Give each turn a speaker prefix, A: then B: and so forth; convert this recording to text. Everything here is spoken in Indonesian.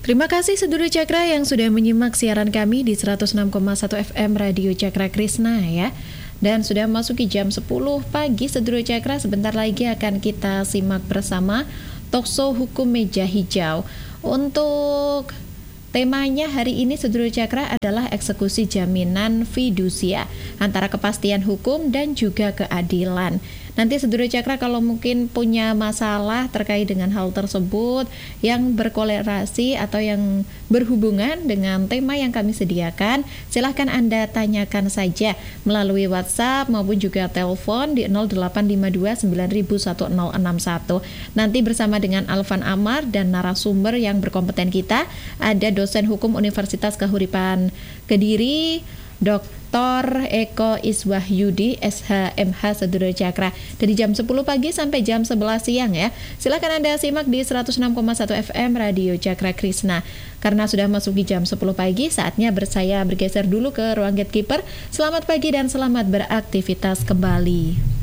A: Terima kasih Sedulur Cakra yang sudah menyimak siaran kami di 106,1 FM Radio Cakra Krishna ya. Dan sudah masuki jam 10 pagi Sedulur Cakra, sebentar lagi akan kita simak bersama Talkshow Hukum Meja Hijau. Untuk temanya hari ini Sedulur Cakra adalah eksekusi jaminan fidusia antara kepastian hukum dan juga keadilan. Nanti Sedulur Cakra kalau mungkin punya masalah terkait dengan hal tersebut yang berkolerasi atau yang berhubungan dengan tema yang kami sediakan, silahkan Anda tanyakan saja melalui WhatsApp maupun juga telepon di 0852 9001 1061. Nanti bersama dengan Alvan Amar dan narasumber yang berkompeten kita, ada dosen hukum Universitas Kahuripan Kediri, Dr. Eko Iswahyudi, SHMH Sedulur Cakra, dari jam 10 pagi sampai jam 11 siang ya. Silakan Anda simak di 106,1 FM Radio Cakra Krishna. Karena sudah masuk di jam 10 pagi, saatnya saya bergeser dulu ke ruang gatekeeper. Selamat pagi dan selamat beraktivitas kembali.